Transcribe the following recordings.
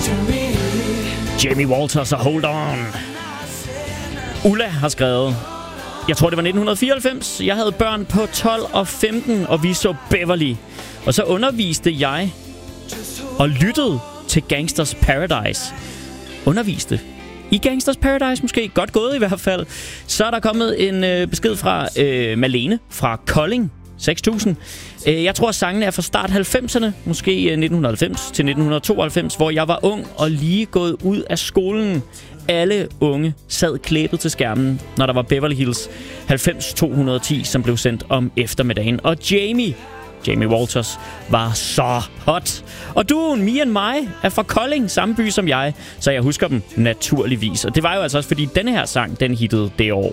Jamie Walters og Hold On. Ulla har skrevet, jeg tror det var 1994. Jeg havde børn på 12 og 15, og vi så Beverly. Og så underviste jeg og lyttede til Gangsters Paradise. Underviste i Gangsters Paradise måske. Godt gået i hvert fald. Så er der kommet en besked fra Malene fra Kolding. 6000. Jeg tror, at sangene er fra start 90'erne, måske 1990 til 1992, hvor jeg var ung og lige gået ud af skolen. Alle unge sad klæbet til skærmen, når der var Beverly Hills 90210, som blev sendt om eftermiddagen. Og Jamie Walters var så hot. Og duoen Me and My er fra Kolding, samme by som jeg, så jeg husker dem naturligvis. Og det var jo altså også, fordi denne her sang, den hittede det år.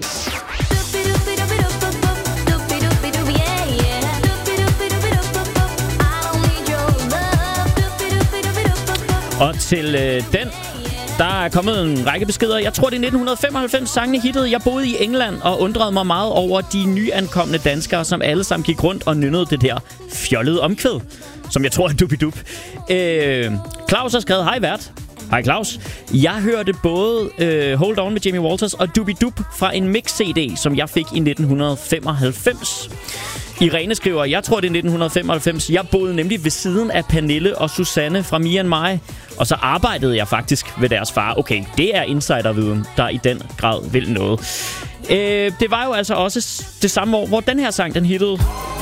Og til den, der er kommet en række beskeder. Jeg tror, det er 1995, sangene hittede. Jeg boede i England og undrede mig meget over de nyankomne danskere, som alle sammen gik rundt og nynnede det der fjollede omkvæd, som jeg tror er Dubidup. Claus har skrevet, hej vært. Hej Claus. Jeg hørte både Hold On med Jamie Walters og Dubidup fra en mix-CD, som jeg fik i 1995. Irene skriver, jeg tror det er 1995. Jeg boede nemlig ved siden af Pernille og Susanne fra Me and My. Og så arbejdede jeg faktisk ved deres far. Okay, det er insiderviden, der i den grad vil noget. Det var jo altså også det samme år, hvor den her sang, den hittede.